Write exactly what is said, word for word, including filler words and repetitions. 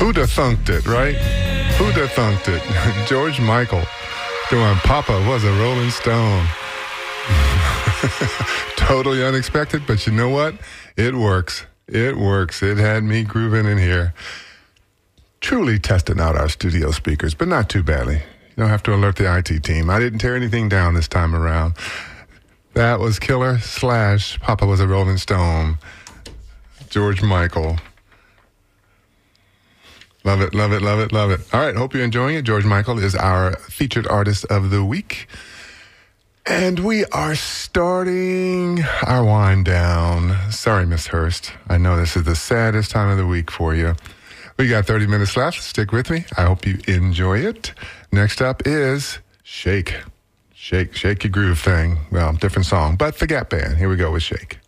Who'da thunked it, right? Who'da thunked it? George Michael doing Papa Was a Rolling Stone. Totally unexpected, but you know what? It works. It works. It had me grooving in here. Truly testing out our studio speakers, but not too badly. You don't have to alert the I T team. I didn't tear anything down this time around. That was Killer slash Papa Was a Rolling Stone. George Michael. Love it, love it, love it, love it. All right, hope you're enjoying it. George Michael is our featured artist of the week. And we are starting our wind down. Sorry, Miss Hurst. I know this is the saddest time of the week for you. We got thirty minutes left. Stick with me. I hope you enjoy it. Next up is Shake. Shake, Shake Your Groove thing. Well, different song, but the Gap Band. Here we go with Shake.